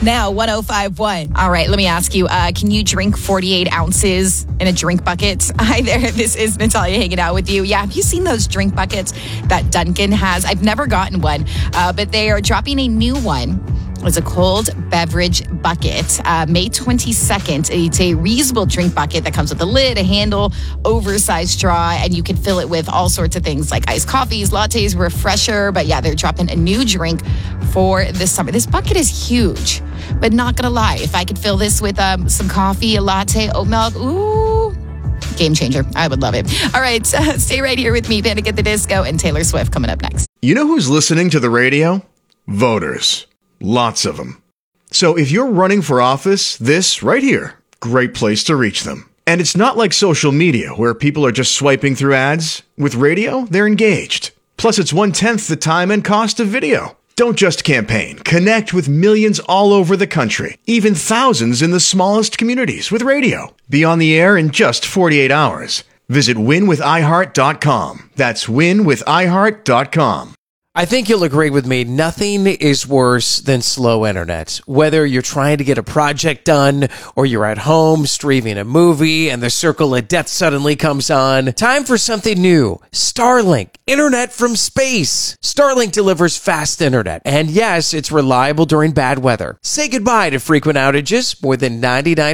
Now 105.1. All right, let me ask you, can you drink 48 ounces in a drink bucket? Hi there, this is Natalia hanging out with you. Yeah, have you seen those drink buckets that Dunkin' has? I've never gotten one, but they are dropping a new one. It's a cold beverage bucket. May 22nd, it's a reusable drink bucket that comes with a lid, a handle, oversized straw, and you can fill it with all sorts of things like iced coffees, lattes, refresher. But yeah, they're dropping a new drink for this summer. This bucket is huge, but not gonna lie, if I could fill this with some coffee, a latte, oat milk, ooh, game changer. I would love it. All right, stay right here with me, Panic at the Disco, and Taylor Swift coming up next. You know who's listening to the radio? Voters. Lots of them. So if you're running for office, this right here, great place to reach them. And it's not like social media where people are just swiping through ads. With radio, they're engaged. Plus, it's 1/10 the time and cost of video. Don't just campaign. Connect with millions all over the country, even thousands in the smallest communities with radio. Be on the air in just 48 hours. Visit winwithiheart.com. That's winwithiheart.com. I think you'll agree with me, nothing is worse than slow internet. Whether you're trying to get a project done or you're at home streaming a movie and the circle of death suddenly comes on, time for something new. Starlink, internet from space. Starlink delivers fast internet. And yes, it's reliable during bad weather. Say goodbye to frequent outages, more than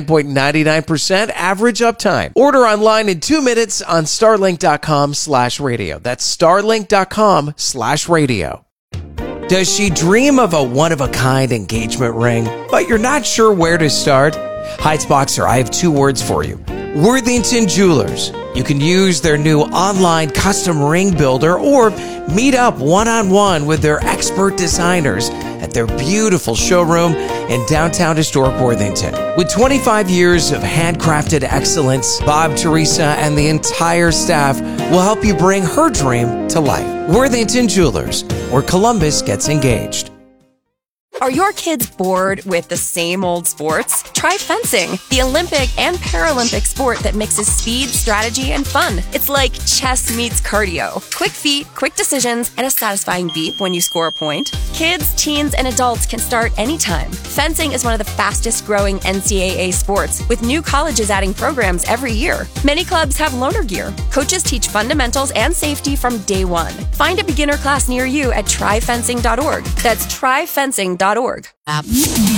99.99% average uptime. Order online in 2 minutes on starlink.com/radio. That's starlink.com/radio. Does she dream of a one-of-a-kind engagement ring, but you're not sure where to start? Heights Boxer, I have 2 words for you. Worthington Jewelers. You can use their new online custom ring builder or meet up one-on-one with their expert designers at their beautiful showroom in downtown historic Worthington. With 25 years of handcrafted excellence, Bob, Teresa, and the entire staff will help you bring her dream to life. Worthington Jewelers, where Columbus gets engaged. Are your kids bored with the same old sports? Try fencing, the Olympic and Paralympic sport that mixes speed, strategy, and fun. It's like chess meets cardio. Quick feet, quick decisions, and a satisfying beep when you score a point. Kids, teens, and adults can start anytime. Fencing is one of the fastest growing NCAA sports, with new colleges adding programs every year. Many clubs have loaner gear. Coaches teach fundamentals and safety from day one. Find a beginner class near you at tryfencing.org. That's tryfencing.org.